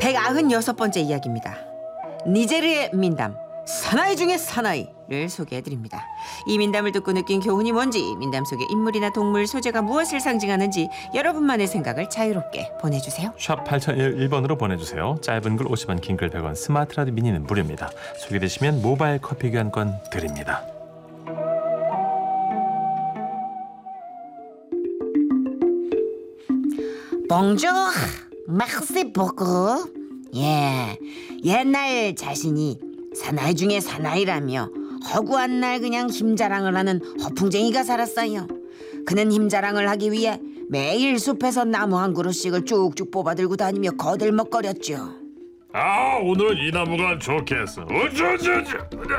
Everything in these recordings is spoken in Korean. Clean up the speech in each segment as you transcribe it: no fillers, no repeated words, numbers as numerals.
196번째 이야기입니다. 니제르의 민담 사나이 중의 사나이를 소개해드립니다. 이 민담을 듣고 느낀 교훈이 뭔지, 민담 속의 인물이나 동물, 소재가 무엇을 상징하는지 여러분만의 생각을 자유롭게 보내주세요. 샵 8001번으로 보내주세요. 짧은 글 50원, 긴 글 100원, 스마트 라디오 미니는 무료입니다. 소개되시면 모바일 커피 교환권 드립니다. 봉주르, merci beaucoup. 예, 옛날 자신이 사나이 중에 사나이라며 허구한 날 그냥 힘자랑을 하는 허풍쟁이가 살았어요. 그는 힘자랑을 하기 위해 매일 숲에서 나무 한 그루씩을 쭉쭉 뽑아들고 다니며 거들먹거렸죠. 아, 오늘은 이 나무가 좋겠어. 어쩌저쩌.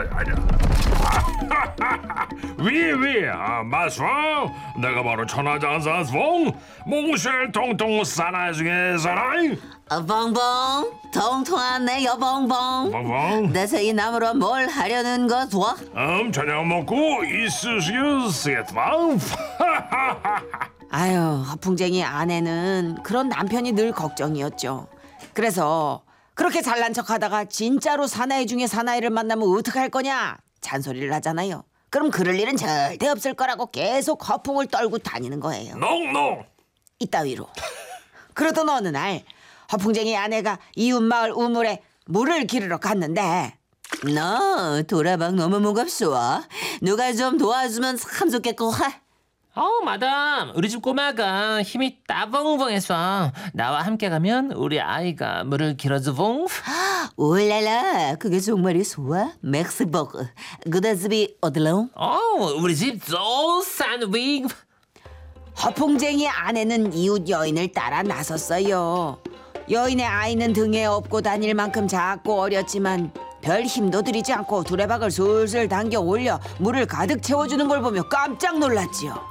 위위, 마소. 내가 바로 천하장사송 몽쉘 통통 사나이 중에 사나이. 봉봉, 통통한 내 여봉봉. 봉봉. 대체 이 나무로 뭘 하려는 거죠? 저녁 먹고 이쑤시겠지만. 아유, 허풍쟁이 아내는 그런 남편이 늘 걱정이었죠. 그래서 그렇게 잘난 척하다가 진짜로 사나이 중에 사나이를 만나면 어떡할 거냐 잔소리를 하잖아요. 그럼 그럴 일은 절대 없을 거라고 계속 허풍을 떨고 다니는 거예요. 농농. 이따위로. 그러던 어느 날 허풍쟁이 아내가 이웃 마을 우물에 물을 기르러 갔는데, 너 도라박 너무 무겁소. 누가 좀 도와주면 참 좋겠고. 마담, 우리 집 꼬마가 힘이 따봉봉해서 나와 함께 가면 우리 아이가 물을 길어주봉. 올라라, 그게 정말이 좋아? 맥스버그. 그다 집이 어디로? 우리 집 조산윙. 허풍쟁이 아내는 이웃 여인을 따라 나섰어요. 여인의 아이는 등에 업고 다닐 만큼 작고 어렸지만 별 힘도 들이지 않고 두레박을 술술 당겨 올려 물을 가득 채워주는 걸 보며 깜짝 놀랐지요.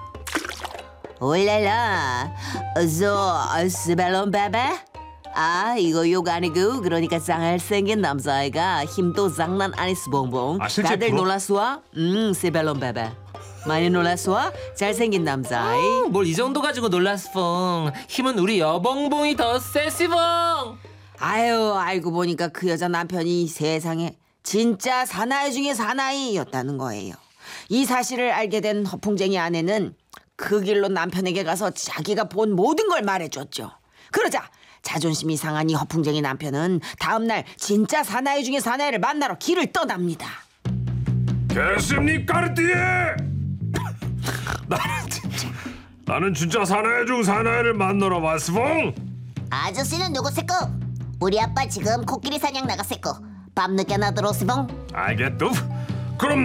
올라라, 스벨론 베베? 이거 욕 아니고 그러니까 짱잘생긴 남자애가 힘도 장난 아니스 봉봉. 실제 다들 프로... 놀랐어? 스벨론 베베. 많이 놀랐어? 잘생긴 남자애. 뭘 이 정도 가지고 놀랐어. 힘은 우리 여봉봉이 더 세시봉. 아유, 알고 보니까 그 여자 남편이 세상에 진짜 사나이 중에 사나이였다는 거예요. 이 사실을 알게 된 허풍쟁이 아내는 그 길로 남편에게 가서 자기가 본 모든 걸 말해줬죠. 그러자 자존심이 상한 이 허풍쟁이 남편은 다음날 진짜 사나이 중에 사나이를 만나러 길을 떠납니다. 됐습니까, 까르띠에? 나는 진짜 사나이 중 사나이를 만나러 왔어봉. 아저씨는 누구세요? 우리 아빠 지금 코끼리 사냥 나갔을거. 밤늦게 나들어오시봉. 알겠도. 그럼